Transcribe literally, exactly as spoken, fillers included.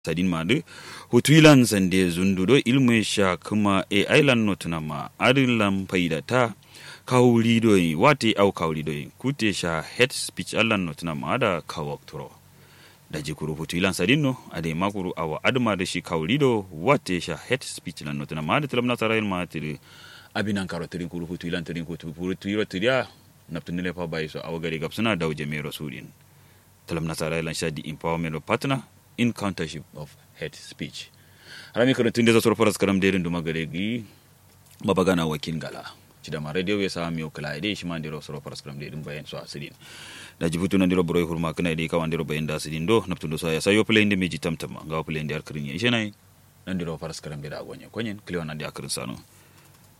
sadin madu hutuilan sande zundudo ilmu sha kuma e island notuna ma adilan faida ta kawuri doyi wate au kawuri doyi kute sha head speech allan notuna ma da kawaktoro da jikuru hutuilan sadin no ade makuru awa adma da shi kawuri do wate sha head speech lan notuna ma da tilamna sarayil ma tiri abinan karotirin kuru hutuilan tirin kutu puru tuiro tiria naptunile pa baiso awagari gapsuna dawje me rasulin tilamna sarayil lan shadi empowerment partner in countership of hate speech. Harami karantun da zasur faras karam derin duma gare gi mabagana wakin gala. Cida ma radio ya sa miyo kala ide shi man diro sura faras karam derin bayan so asidin. Da jibutu nan diro broy hurma kana ide kawan diro bayan da asidin do naptun do sa ya sayo play inde meji tamtama ga play inde arkrin ya ishe nai nan diro faras karam dira gonye konyen kliwa nan da akrin sano.